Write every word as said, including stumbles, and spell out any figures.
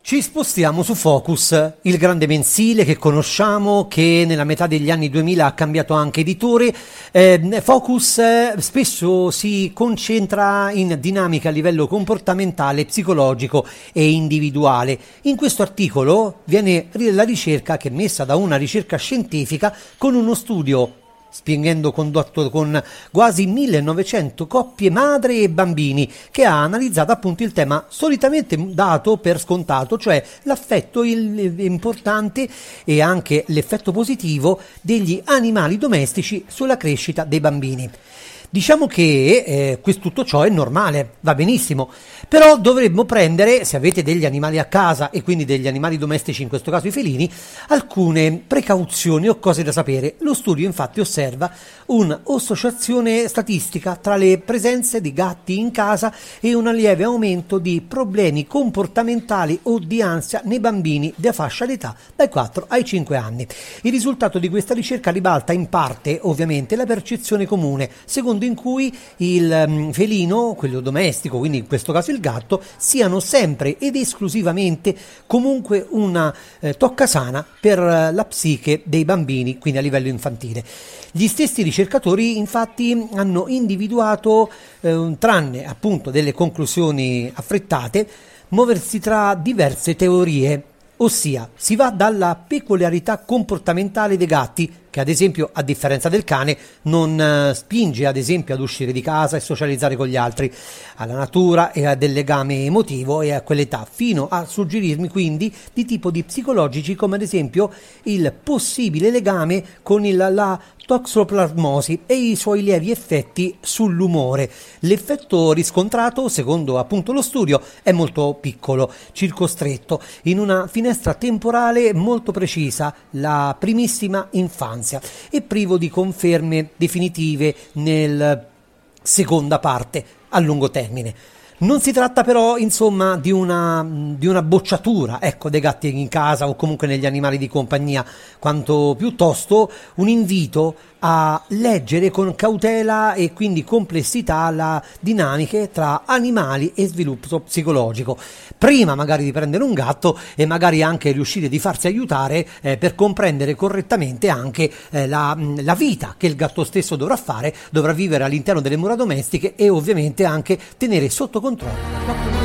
Ci spostiamo su Focus, il grande mensile che conosciamo, che nella metà degli anni duemila ha cambiato anche editore. Eh, Focus eh, spesso si concentra in dinamiche a livello comportamentale, psicologico e individuale. In questo articolo viene la ricerca, che è messa da una ricerca scientifica, con uno studio spiegando condotto con quasi millenovecento coppie madre e bambini, che ha analizzato appunto il tema solitamente dato per scontato, cioè l'affetto il, importante e anche l'effetto positivo degli animali domestici sulla crescita dei bambini. Diciamo che eh, questo, tutto ciò è normale, va benissimo, però dovremmo prendere, se avete degli animali a casa e quindi degli animali domestici, in questo caso i felini, alcune precauzioni o cose da sapere. Lo studio infatti osserva un'associazione statistica tra le presenze di gatti in casa e un lieve aumento di problemi comportamentali o di ansia nei bambini della fascia d'età dai quattro ai cinque anni. Il risultato di questa ricerca ribalta in parte ovviamente la percezione comune, secondo in cui il um, felino, quello domestico, quindi in questo caso il gatto, siano sempre ed esclusivamente comunque una eh, toccasana per uh, la psiche dei bambini, quindi a livello infantile. Gli stessi ricercatori infatti hanno individuato, eh, tranne appunto delle conclusioni affrettate, muoversi tra diverse teorie. Ossia, si va dalla peculiarità comportamentale dei gatti, che ad esempio, a differenza del cane, non uh, spinge ad esempio ad uscire di casa e socializzare con gli altri, alla natura e a del legame emotivo e a quell'età, fino a suggerirmi quindi di tipo di psicologici, come ad esempio il possibile legame con il, la toxoplasmosi e i suoi lievi effetti sull'umore. L'effetto riscontrato, secondo appunto lo studio, è molto piccolo, circoscritto, in una finestra temporale molto precisa, la primissima infanzia, e privo di conferme definitive nel seconda parte a lungo termine. Non si tratta però, insomma, di una, di una bocciatura, ecco, dei gatti in casa o comunque negli animali di compagnia, quanto piuttosto un invito a leggere con cautela e quindi complessità la dinamiche tra animali e sviluppo psicologico, prima magari di prendere un gatto e magari anche riuscire di farsi aiutare eh, per comprendere correttamente anche eh, la, la vita che il gatto stesso dovrà fare, dovrà vivere all'interno delle mura domestiche e ovviamente anche tenere sotto controllo